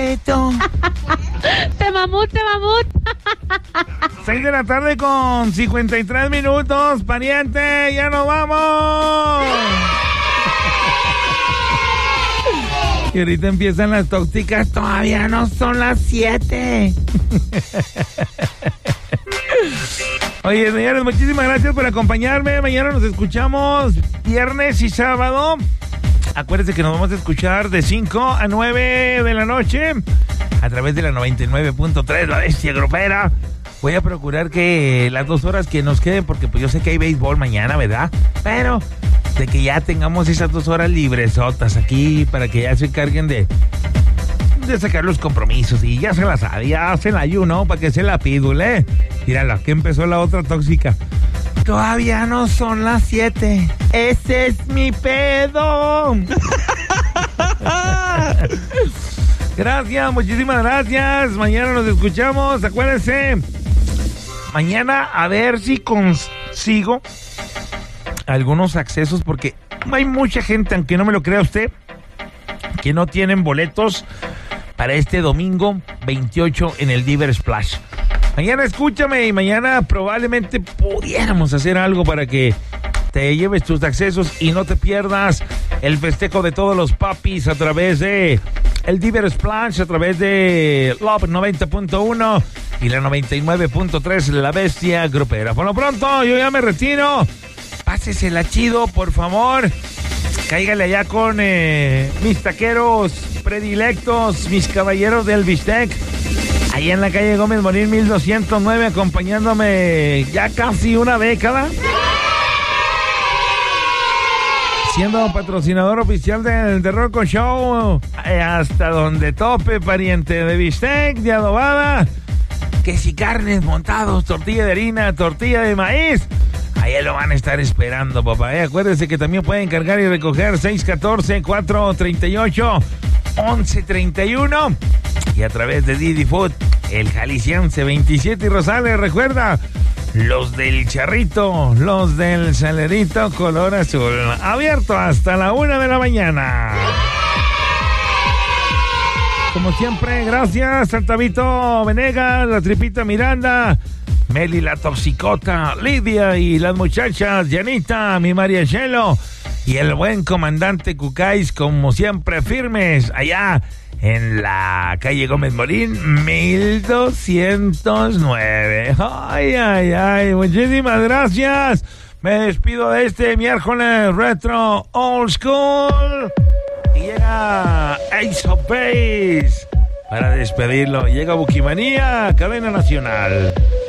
respeto. Te mamut. 6 de la tarde con 53 minutos, pariente, ya nos vamos. Y ahorita empiezan las tóxicas, todavía no son las 7. Oye, señores, muchísimas gracias por acompañarme. Mañana nos escuchamos viernes y sábado. Acuérdense que nos vamos a escuchar de 5 a 9 de la noche a través de la 99.3, la bestia grupera. Voy a procurar que las 2 horas que nos queden, porque pues yo sé que hay béisbol mañana, ¿verdad? Pero de que ya tengamos esas 2 horas libresotas aquí para que ya se encarguen de sacar los compromisos. Y ya se la sabe, ya se la ayuno para que se la pídule. Mírala, que empezó la otra tóxica. Todavía no son las 7. Ese es mi pedo. Gracias, muchísimas gracias. Mañana nos escuchamos. Acuérdense, mañana a ver si consigo algunos accesos, porque hay mucha gente, aunque no me lo crea usted, que no tienen boletos para este domingo 28 en el Diver Splash. Mañana escúchame y mañana probablemente pudiéramos hacer algo para que te lleves tus accesos y no te pierdas el festejo de todos los papis a través de el Diver Splash, a través de Love 90.1 y la 99.3, la bestia grupera. Por lo pronto, yo ya me retiro. Pásesela chido, por favor. Cáigale allá con mis taqueros predilectos, mis caballeros del bistec. Ahí en la calle Gómez Morín 1209, acompañándome ya casi una década. Siendo patrocinador oficial del The Rocco Show, hasta donde tope, pariente, de bistec, de adobada, que si carnes montados, tortilla de harina, tortilla de maíz. Ahí lo van a estar esperando, papá. Acuérdense que también pueden cargar y recoger 614-438-1131. Y a través de Didi Food, el Jalisciense 27 y Rosales. Recuerda, los del Charrito, los del Salerito, color azul. Abierto hasta la 1 de la mañana. Como siempre, gracias al Tabito Venegas, la Tripita Miranda, Meli la Toxicota, Lidia y las muchachas, Janita, mi María Chelo y el buen comandante Cucáis, como siempre, firmes allá en la calle Gómez Morín 1209. Ay, muchísimas gracias. Me despido de este miércoles retro old school. Y llega Ace of Base para despedirlo. Llega Bukimanía, cadena nacional.